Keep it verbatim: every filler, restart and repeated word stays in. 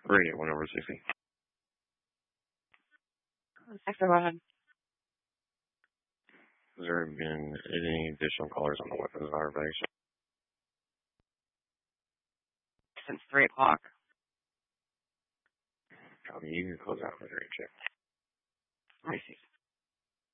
Radio one over sixty. Next, go ahead. Has there been any additional callers on the weapons violation? Since three o'clock. I mean, you can close out later and check. I see.